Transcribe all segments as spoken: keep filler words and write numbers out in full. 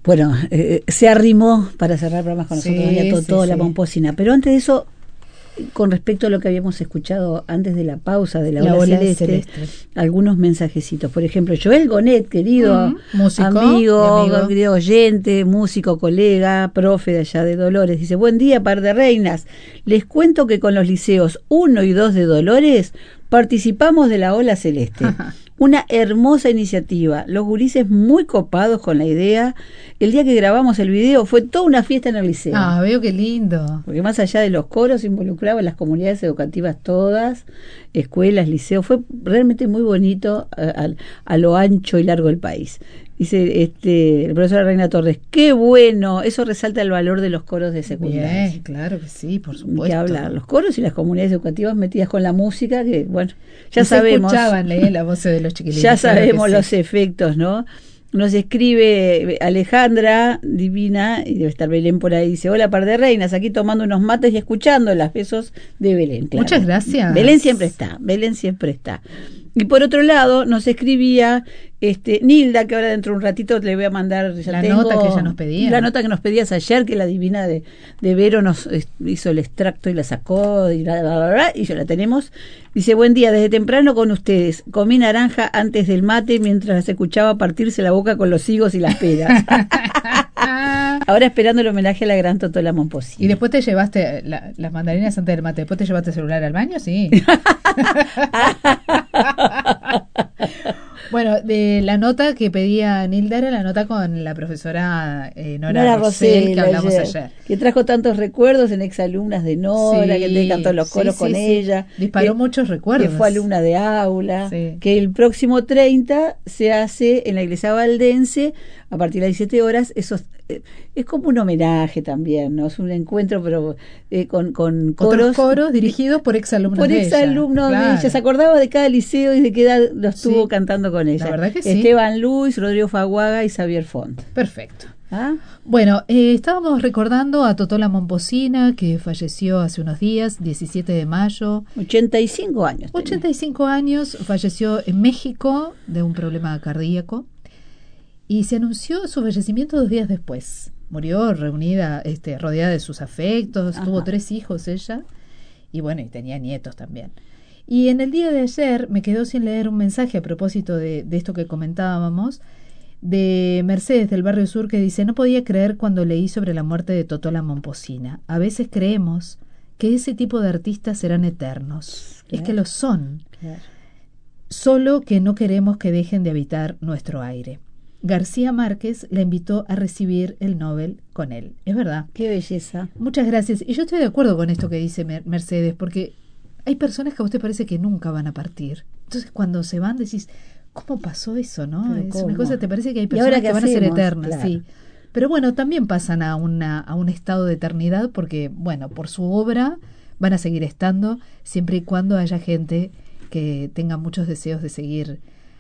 Bueno, eh, se arrimó para cerrar programas con nosotros, Sí, ya todo, sí, toda la sí. Momposina. Pero antes de eso, con respecto a lo que habíamos escuchado antes de la pausa de la, La ola, ola celeste, celeste. algunos mensajecitos. Por ejemplo, Joel Gonet, querido Mm, músico amigo, y amigo. querido oyente, músico, colega, profe de allá de Dolores, dice: buen día, par de reinas. Les cuento que con los liceos uno y dos de Dolores participamos de la ola celeste. Una hermosa iniciativa, los gurises muy copados con la idea. El día que grabamos el video fue toda una fiesta en el liceo. Ah, veo qué lindo. Porque más allá de los coros involucraban las comunidades educativas todas, escuelas, liceos. Fue realmente muy bonito a, a, a lo ancho y largo del país. Dice este el profesor Reina Torres: qué bueno, eso resalta el valor de los coros de secundaria. Bien, claro que sí, por Ni supuesto. que hablar, los coros y las comunidades educativas metidas con la música, que bueno, ya y sabemos. Se escuchaban eh, la voz de los chiquilines. Ya sabemos claro los sí. efectos, ¿no? Nos escribe Alejandra, divina, y debe estar Belén por ahí, dice: hola, par de reinas, aquí tomando unos mates y escuchando las besos de Belén. Claro. Muchas gracias. Belén siempre está, Belén siempre está. Y por otro lado, nos escribía este Nilda, que ahora dentro de un ratito le voy a mandar, ya la tengo, nota que ella nos pedía. La nota que nos pedías ayer, que la divina de, de Vero nos eh, hizo el extracto y la sacó, y, bla, bla, bla, bla, y ya la tenemos. Dice: buen día, desde temprano con ustedes. Comí naranja antes del mate mientras las escuchaba partirse la boca con los higos y las peras. Ahora esperando el homenaje a la gran Totola Momposina. ¿Y después te llevaste la, las mandarinas antes del mate? ¿Después te llevaste el celular al baño? Sí. Bueno, de la nota que pedía Nilda era la nota con la profesora eh, Nora, Nora Rosell, que hablamos ayer, ayer. Que trajo tantos recuerdos en exalumnas de Nora, sí, que te cantó los coros sí, con sí, ella. Sí. Disparó que, muchos recuerdos. Que fue alumna de aula. Sí. Que el próximo treinta se hace en la iglesia valdense a partir de las diecisiete horas. Eso eh, es como un homenaje también, ¿no? Es un encuentro, pero eh, con, con coros. Otros coros dirigidos por exalumnos por de exalumnos ella. de Claro. ella. Se acordaba de cada liceo y de qué edad lo estuvo sí. cantando con ella. La verdad que sí. Esteban Luis, Rodrigo Faguaga y Xavier Font. Perfecto. ¿Ah? Bueno, eh, estábamos recordando a Totola Momposina, que falleció hace unos días, diecisiete de mayo. ochenta y cinco años. Tenía. ochenta y cinco años, falleció en México de un problema cardíaco y se anunció su fallecimiento dos días después. Murió reunida, este, rodeada de sus afectos, Ajá. tuvo tres hijos ella y bueno, y tenía nietos también. Y en el día de ayer me quedó sin leer un mensaje a propósito de, de esto que comentábamos, de Mercedes del Barrio Sur, que dice: no podía creer cuando leí sobre la muerte de Totola Momposina. A veces creemos que ese tipo de artistas serán eternos. Claro. Es que lo son. Claro. Solo que no queremos que dejen de habitar nuestro aire. García Márquez la invitó a recibir el Nobel con él. Es verdad. Qué belleza. Muchas gracias. Y yo estoy de acuerdo con esto que dice Mercedes, porque hay personas que a usted parece que nunca van a partir. Entonces cuando se van decís: ¿cómo pasó eso, no? Pero es ¿cómo? Una cosa, te parece que hay personas que van hacemos? a ser eternas, claro. sí. Pero bueno, también pasan a una a un estado de eternidad porque, bueno, por su obra van a seguir estando siempre y cuando haya gente que tenga muchos deseos de seguir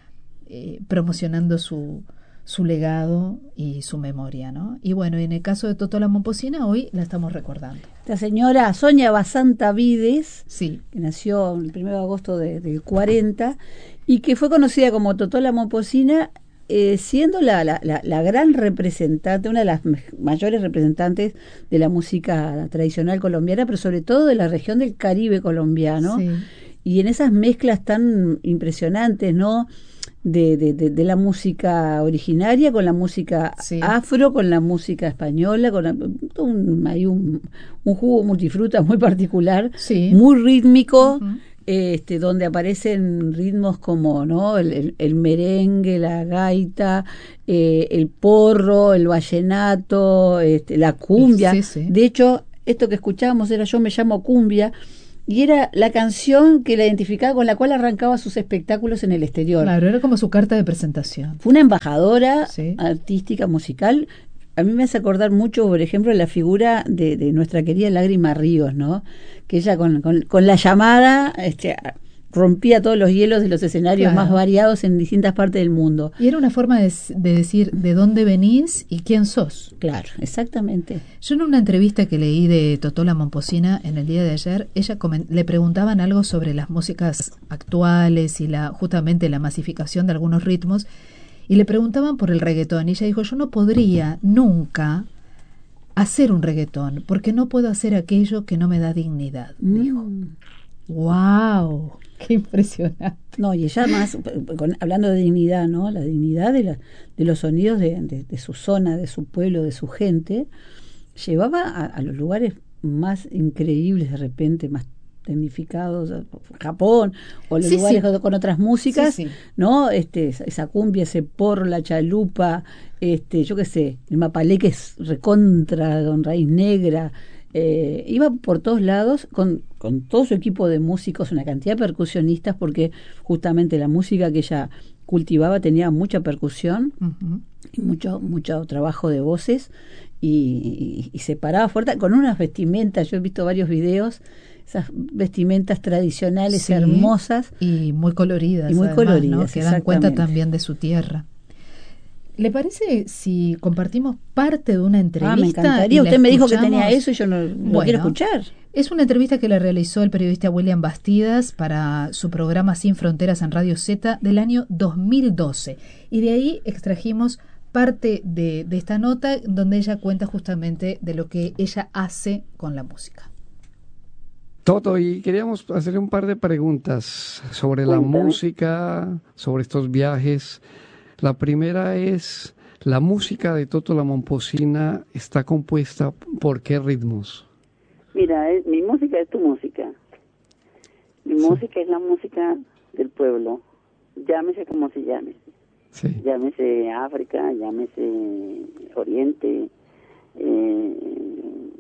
eh, promocionando su su legado y su memoria, ¿no? Y bueno, en el caso de Totola Momposina, hoy la estamos recordando. Esta señora Sonia Basanta Vides, sí. que nació el primero de agosto de, del cuarenta y que fue conocida como Totola Momposina, eh, siendo la, la, la, la gran representante, una de las mayores representantes de la música tradicional colombiana, pero sobre todo de la región del Caribe colombiano, sí. y en esas mezclas tan impresionantes, ¿no?, De, de, de, de la música originaria con la música sí. afro, con la música española, con la, un, hay un, un jugo multifruta muy particular, sí. muy rítmico, uh-huh. este, donde aparecen ritmos como, ¿no?, el, el, el merengue, la gaita, eh, el porro, el vallenato, este, la cumbia. Sí, sí. De hecho, esto que escuchábamos era Yo me llamo cumbia, y era la canción que la identificaba, con la cual arrancaba sus espectáculos en el exterior. Claro, era como su carta de presentación. Fue una embajadora sí. artística, musical. A mí me hace acordar mucho, por ejemplo, la figura de, de nuestra querida Lágrima Ríos, ¿no? Que ella con, con, con la llamada este, rompía todos los hielos de los escenarios claro. más variados en distintas partes del mundo. Y era una forma de, de decir de dónde venís y quién sos. Claro, exactamente. Yo en una entrevista que leí de Totola Momposina en el día de ayer, ella coment- le preguntaban algo sobre las músicas actuales y la justamente la masificación de algunos ritmos, y le preguntaban por el reggaetón y ella dijo, yo no podría nunca hacer un reggaetón porque no puedo hacer aquello que no me da dignidad, dijo. Mm. ¡Wow! ¡Qué impresionante! No, y ella más, con, hablando de dignidad, ¿no? La dignidad de, la, de los sonidos de, de, de su zona, de su pueblo, de su gente, llevaba a, a los lugares más increíbles de repente, más tecnificados, Japón, o los sí, lugares sí. con, con otras músicas, sí, sí. ¿no? Este, esa cumbia, ese porro, la chalupa, este, yo qué sé, el mapalé que es recontra, con raíz negra, eh, iba por todos lados con, con todo su equipo de músicos, una cantidad de percusionistas, porque justamente la música que ella cultivaba tenía mucha percusión, Uh-huh. y mucho, mucho trabajo de voces, y, y, y se paraba fuerte con unas vestimentas. Yo he visto varios videos, esas vestimentas tradicionales, Sí, hermosas y muy coloridas, y muy además, coloridas, ¿no? Que dan cuenta exactamente. también de su tierra. ¿Le parece si compartimos parte de una entrevista? Ah, me encantaría. y la Usted me dijo que escuchamos? tenía eso y yo no lo Bueno, quiero escuchar. Es una entrevista que le realizó el periodista William Bastidas para su programa Sin Fronteras en Radio Z del año dos mil doce. Y de ahí extrajimos parte de, de esta nota donde ella cuenta justamente de lo que ella hace con la música. Toto, y queríamos hacerle un par de preguntas sobre la Cuéntame. música, sobre estos viajes. La primera es, ¿la música de Toto La Momposina está compuesta por qué ritmos? Mira, es- mi música es tu música. Mi Sí. música es la música del pueblo. Llámese como se llame. Sí, Llámese África, llámese Oriente, eh,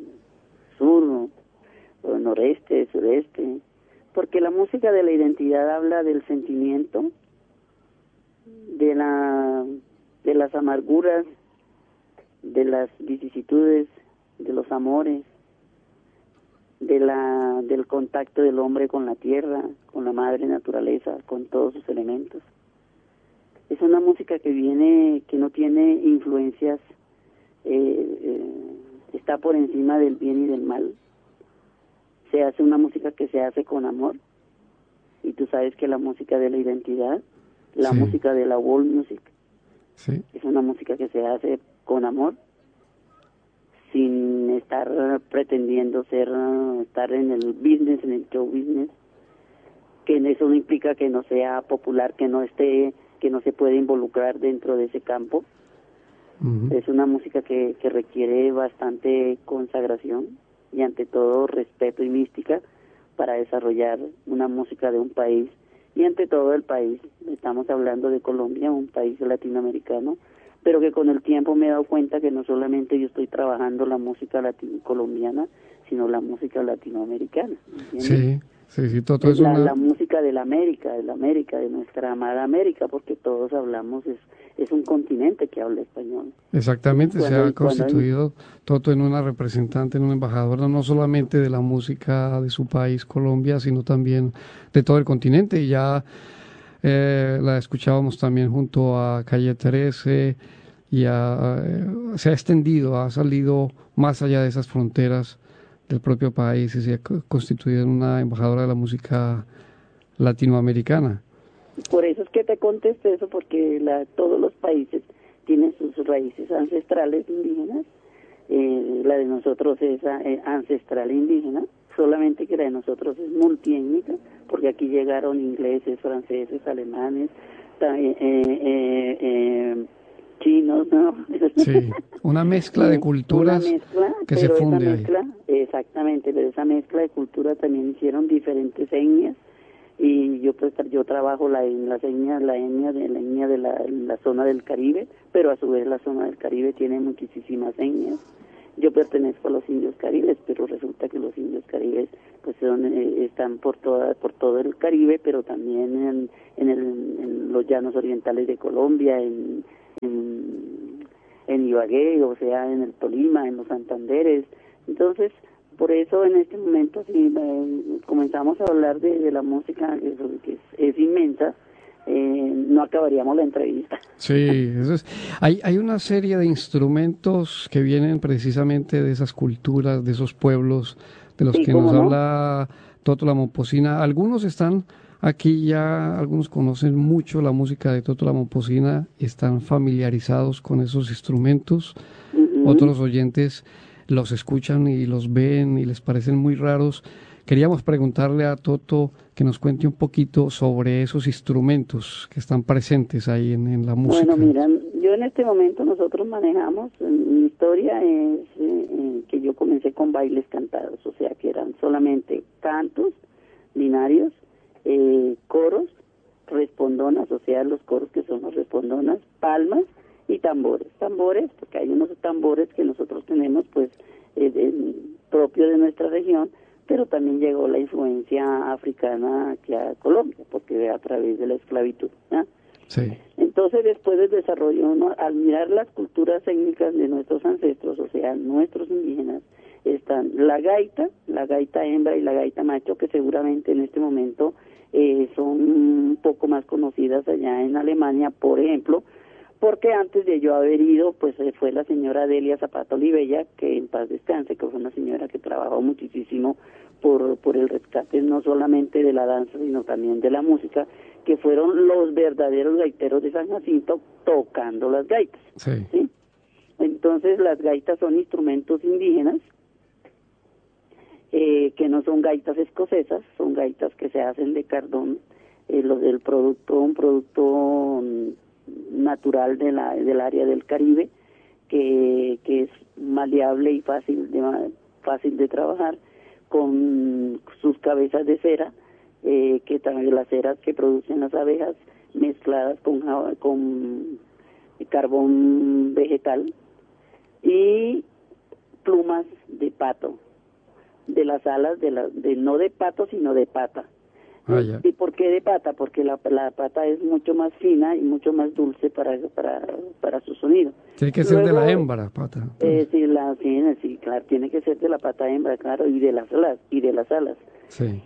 Sur, o Noreste, Sureste. Porque la música de la identidad habla del sentimiento, de la de las amarguras, de las vicisitudes, de los amores, de la del contacto del hombre con la tierra, con la madre naturaleza, con todos sus elementos. Es una música que viene, que no tiene influencias, eh, eh, está por encima del bien y del mal. Se hace una música que se hace con amor, y tú sabes que la música de la identidad, la Sí. música de la world music, sí, es una música que se hace con amor, sin estar pretendiendo ser, uh, estar en el business, en el show business, que en eso no implica que no sea popular, que no esté, que no se puede involucrar dentro de ese campo. ujú, Es una música que, que requiere bastante consagración y ante todo respeto y mística para desarrollar una música de un país, y ante todo el país. Estamos hablando de Colombia, un país latinoamericano, pero que con el tiempo me he dado cuenta que no solamente yo estoy trabajando la música latino colombiana, sino la música latinoamericana, ¿entiendes? sí, sí, sí, Toto Es es la, una... la música de la América, de la América, de nuestra amada América, porque todos hablamos, es, es un continente que habla español. Exactamente, se Cuando- ha cuando hay- constituido Toto en una representante, en una embajadora, no solamente de la música de su país, Colombia, sino también de todo el continente. Y ya eh, la escuchábamos también junto a Calle trece, y a, eh, se ha extendido, ha salido más allá de esas fronteras del propio país y se ha co- constituido en una embajadora de la música latinoamericana. Por eso es que te contesté eso, porque la, todos los países tienen sus raíces ancestrales indígenas. Eh, la de nosotros es eh, ancestral indígena, solamente que la de nosotros es multiétnica, porque aquí llegaron ingleses, franceses, alemanes, ta- eh, eh, eh, eh, chinos, ¿no? Sí, una mezcla de Eh, culturas una mezcla, que se pero funde esa ahí. mezcla, exactamente, pero esa mezcla de cultura también hicieron diferentes etnias, y yo pues yo trabajo la en las etnias, la etnia de la etnia de la, la zona del Caribe, pero a su vez la zona del Caribe tiene muchísimas etnias. Yo pertenezco a los indios caribes, pero resulta que los indios caribes pues son, eh, están por toda por todo el Caribe, pero también en, en, el, en los llanos orientales de Colombia, en, en en Ibagué, o sea, en el Tolima, en los Santanderes. Entonces, por eso en este momento si eh, comenzamos a hablar de, de la música, que, que es, es inmensa, eh, no acabaríamos la entrevista. Sí, eso es. Hay, hay una serie de instrumentos que vienen precisamente de esas culturas, de esos pueblos, de los Sí, que ¿cómo nos no? habla Toto La Momposina. Algunos están Aquí ya algunos conocen mucho la música de Toto la Momposina, están familiarizados con esos instrumentos. Uh-huh. Otros oyentes los escuchan y los ven y les parecen muy raros. Queríamos preguntarle a Toto que nos cuente un poquito sobre esos instrumentos que están presentes ahí en, en la música. Bueno, mira, yo en este momento nosotros manejamos, mi historia es eh, que yo comencé con bailes cantados, o sea que eran solamente cantos binarios, eh, coros, respondonas, o sea los coros que son las respondonas, palmas y tambores. Tambores, porque hay unos tambores que nosotros tenemos pues eh, de, propio de nuestra región, pero también llegó la influencia africana aquí a Colombia, porque a través de la esclavitud, ¿eh? Sí. Entonces, después del desarrollo, uno, al mirar las culturas étnicas de nuestros ancestros, o sea, nuestros indígenas, están la gaita, la gaita hembra y la gaita macho, que seguramente en este momento eh, son un poco más conocidas allá en Alemania, por ejemplo, porque antes de yo haber ido, pues fue la señora Delia Zapata Olivella, que en paz descanse, que fue una señora que trabajó muchísimo por, por el rescate no solamente de la danza, sino también de la música, que fueron los verdaderos gaiteros de San Jacinto tocando las gaitas. Sí. ¿Sí? Entonces las gaitas son instrumentos indígenas, eh, que no son gaitas escocesas, son gaitas que se hacen de cardón, eh, los del producto, un producto natural de la, del área del Caribe, que, que es maleable y fácil de, fácil de trabajar, con sus cabezas de cera, eh, que también las ceras que producen las abejas mezcladas con, con carbón vegetal, y plumas de pato, de las alas, de la, de no de pato sino de pata. Ah, ¿y por qué de pata? Porque la, la pata es mucho más fina y mucho más dulce para para, para su sonido. Tiene que ser Luego, de la hembra, pata. Eh, sí, la, sí, sí, claro, tiene que ser de la pata hembra, claro, y de las alas, y de las alas. Sí.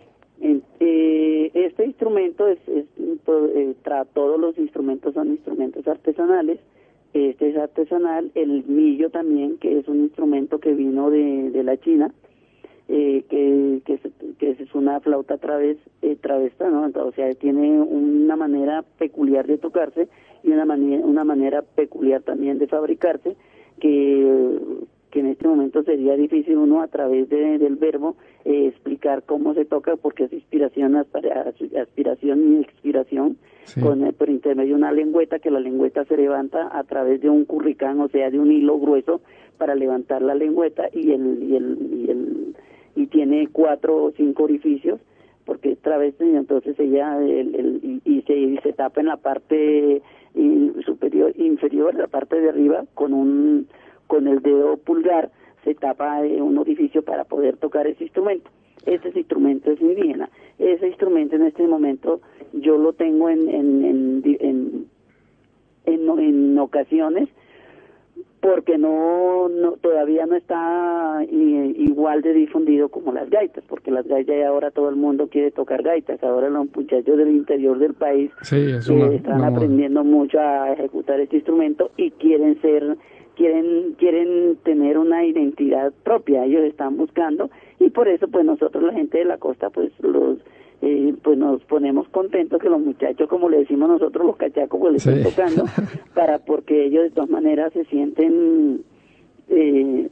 Eh, este instrumento es, es eh, tra, todos los instrumentos son instrumentos artesanales. Este es artesanal, el millo también, que es un instrumento que vino de, de la China. Eh, que, que, que es una flauta traves, eh, travesta, ¿no? Entonces, o sea, tiene una manera peculiar de tocarse y una manera, una manera peculiar también de fabricarse, que, que en este momento sería difícil uno a través de, del verbo eh, explicar cómo se toca, porque es inspiración, aspiración y expiración, sí. con, eh, por intermedio de una lengüeta, que la lengüeta se levanta a través de un curricán, o sea, de un hilo grueso para levantar la lengüeta, y el, y el, y el y tiene cuatro o cinco orificios, porque travesti, entonces ella el, el, y, y, se, y se tapa en la parte in, superior, inferior, la parte de arriba, con un con el dedo pulgar se tapa eh, un orificio para poder tocar ese instrumento. Ese instrumento es indígena. Ese instrumento en este momento yo lo tengo en en en, en, en, en ocasiones, porque no, no todavía no está i, igual de difundido como las gaitas, porque las gaitas ya ahora todo el mundo quiere tocar gaitas. Ahora los muchachos del interior del país sí, es una, eh, están una aprendiendo mucho a ejecutar este instrumento y quieren ser quieren quieren tener una identidad propia. Ellos están buscando, y por eso pues nosotros, la gente de la costa, pues los Eh, pues nos ponemos contentos que los muchachos, como le decimos nosotros, los cachacos, pues les sí. estén tocando, para porque ellos de todas maneras se sienten, eh,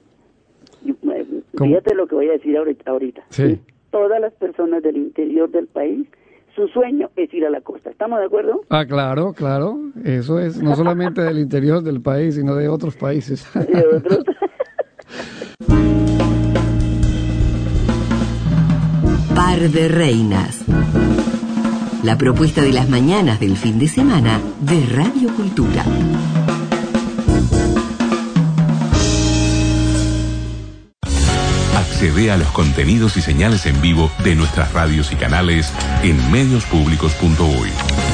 fíjate lo que voy a decir ahorita, ahorita. Sí. Todas las personas del interior del país, su sueño es ir a la costa. ¿Estamos de acuerdo? Ah, claro, claro. Eso es no solamente del interior del país, sino de otros países. De otros. Par de Reinas. La propuesta de las mañanas del fin de semana de Radio Cultura. Accede a los contenidos y señales en vivo de nuestras radios y canales en medios públicos punto uy.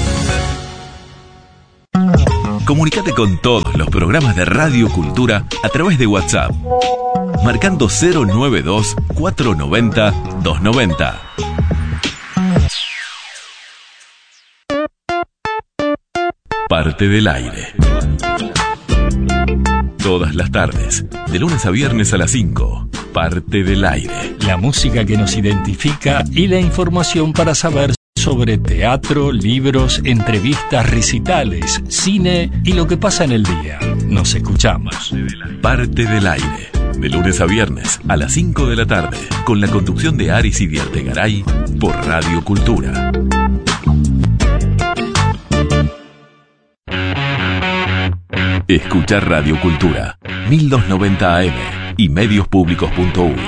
Comunícate con todos los programas de Radio Cultura a través de WhatsApp, marcando cero nueve dos, cuatro nueve cero, dos nueve cero. Parte del aire. Todas las tardes, de lunes a viernes a las cinco. Parte del aire. La música que nos identifica y la información para saber sobre teatro, libros, entrevistas, recitales, cine y lo que pasa en el día. Nos escuchamos. Parte del aire. De lunes a viernes a las cinco de la tarde. Con la conducción de Aris y Diartegaray por Radio Cultura. Escuchar Radio Cultura. mil doscientos noventa A M y mediospublicos punto u y.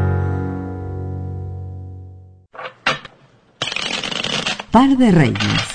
Par de Reinas.